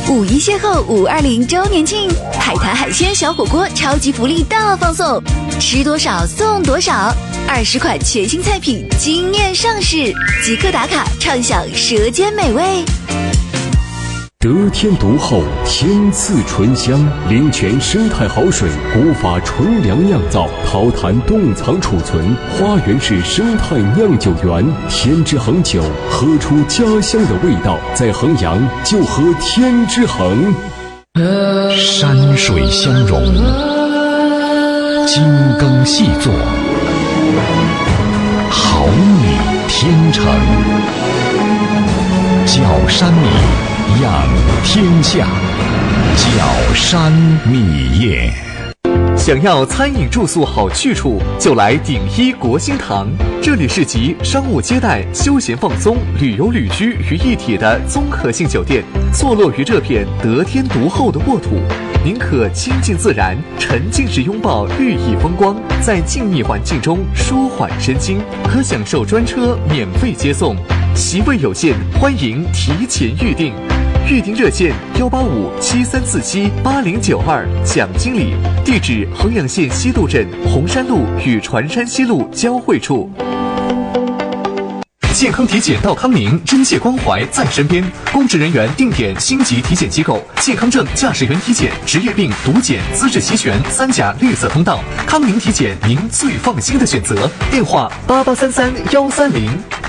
5·1邂逅520周年庆，海苔海鲜小火锅超级福利大放送，吃多少送多少，20款全新菜品惊艳上市，即刻打卡畅享舌尖美味。 得天独厚，天赐醇香，灵泉生态好水，古法纯粮酿造，桃坛冻藏储存，花园式生态酿酒园，天之恒酒，喝出家乡的味道。在衡阳就喝天之恒。 山水相融，精耕细作，好米天成，角山米养天下，角山米业。 想要餐饮住宿好去处，就来鼎一国兴堂。这里是集商务接待、休闲放松、旅游旅居于一体的综合性酒店，坐落于这片得天独厚的沃土。您可亲近自然，沉浸式拥抱绿意风光，在静谧环境中舒缓身心，可享受专车免费接送。席位有限，欢迎提前预订。预订热线18573478092，蒋经理。地址：衡阳县西渡镇红山路与船山西路交汇处。健康体检到康宁，真切关怀在身边。公职人员定点星级体检机构，健康证、驾驶员体检、职业病、毒检、资质齐全，3甲绿色通道。康宁体检，您最放心的选择。电话：8833-130。